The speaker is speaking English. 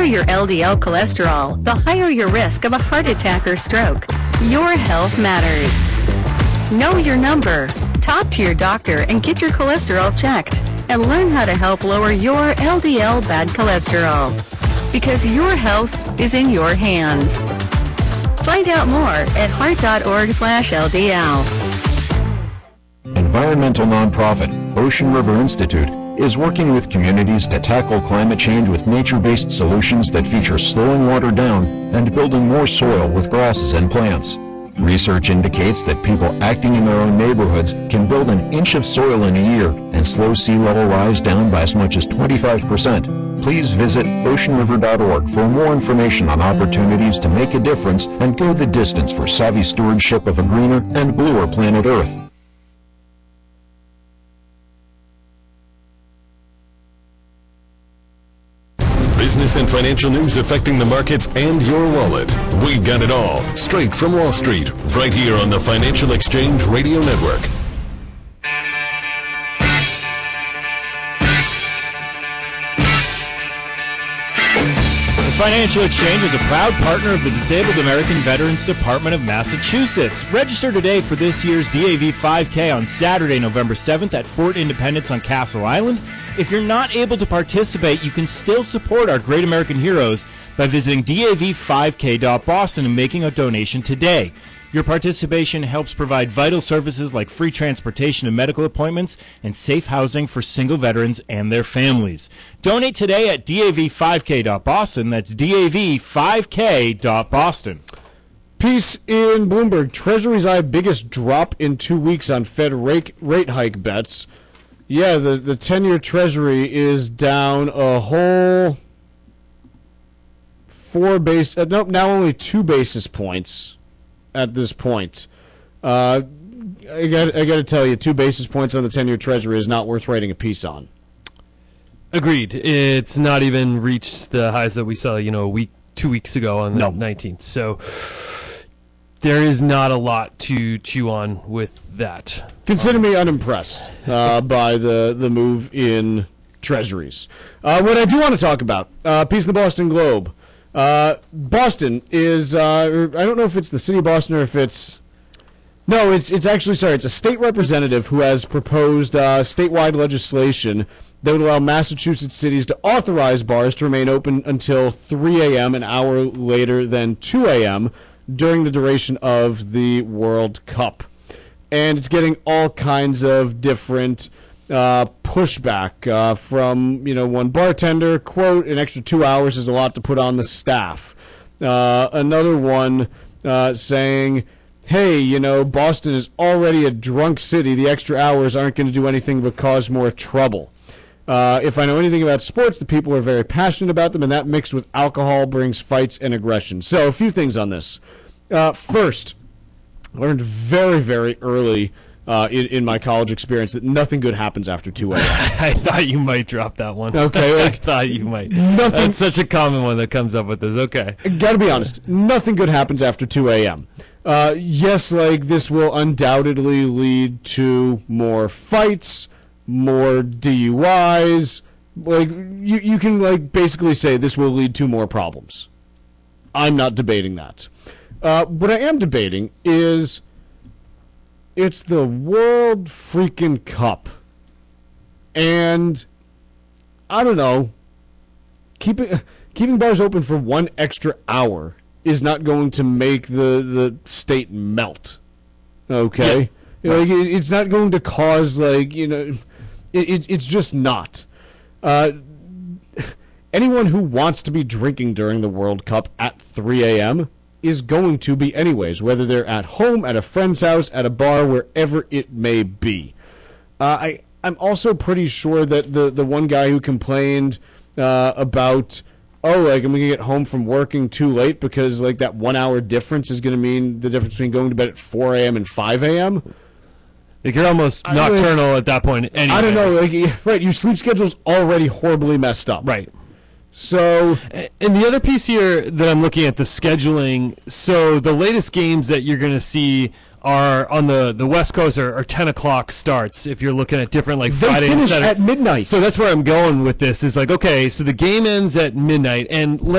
your LDL cholesterol, the higher your risk of a heart attack or stroke. Your health matters. Know your number. Talk to your doctor and get your cholesterol checked. And learn how to help lower your LDL bad cholesterol. Because your health is in your hands. Find out more at heart.org/LDL. Environmental nonprofit Ocean River Institute is working with communities to tackle climate change with nature-based solutions that feature slowing water down and building more soil with grasses and plants. Research indicates that people acting in their own neighborhoods can build an inch of soil in a year and slow sea level rise down by as much as 25%. Please visit oceanriver.org for more information on opportunities to make a difference and go the distance for savvy stewardship of a greener and bluer planet Earth. Business and financial news affecting the markets and your wallet. We got it all, straight from Wall Street, right here on the Financial Exchange Radio Network. The Financial Exchange is a proud partner of the Disabled American Veterans Department of Massachusetts. Register today for this year's DAV 5K on Saturday, November 7th at Fort Independence on Castle Island. If you're not able to participate, you can still support our great American heroes by visiting dav5k.boston and making a donation today. Your participation helps provide vital services like free transportation and medical appointments and safe housing for single veterans and their families. Donate today at dav5k.boston. That's dav5k.boston. Piece in Bloomberg. Treasury's eye biggest drop in 2 weeks on Fed rate hike bets. Yeah, the 10-year Treasury is down a whole now only 2 basis points at this point. I got to tell you, 2 basis points on the 10-year Treasury is not worth writing a piece on. Agreed. It's not even reached the highs that we saw, 2 weeks ago on the 19th. So there is not a lot to chew on with that. Consider me unimpressed by the move in treasuries. What I do want to talk about, piece in the Boston Globe. Boston is, I don't know if it's the city of Boston or if it's... No, it's a state representative who has proposed statewide legislation that would allow Massachusetts cities to authorize bars to remain open until 3 a.m., an hour later than 2 a.m., during the duration of the World Cup. And it's getting all kinds of different pushback from, one bartender, quote, an extra 2 hours is a lot to put on the staff. Another one saying, hey, Boston is already a drunk city. The extra hours aren't going to do anything but cause more trouble. If I know anything about sports, the people are very passionate about them, and that mixed with alcohol brings fights and aggression. So a few things on this. First, I learned very, very early in my college experience that nothing good happens after 2 a.m. I thought you might drop that one. Okay. I thought you might. That's such a common one that comes up with this. Okay. Got to be honest. Nothing good happens after 2 a.m. Yes, this will undoubtedly lead to more fights, more DUIs. You can basically say this will lead to more problems. I'm not debating that. What I am debating is it's the World freaking Cup. And I don't know, keeping bars open for 1 extra hour is not going to make the state melt. Okay? Yeah. It's not going to cause it's just not. Anyone who wants to be drinking during the World Cup at 3 a.m. is going to be anyways, whether they're at home, at a friend's house, at a bar, wherever it may be. I'm also pretty sure that the one guy who complained about, I'm going to get home from working too late because, that 1 hour difference is going to mean the difference between going to bed at 4 a.m. and 5 a.m.? You're almost nocturnal at that point anyway. I don't know. Right, your sleep schedule's already horribly messed up. Right. So, and the other piece here that I'm looking at, the scheduling, so the latest games that you're going to see are on the West Coast are 10 o'clock starts if you're looking at different Friday and Saturday. They finish at midnight. So that's where I'm going with this is okay, so the game ends at midnight, and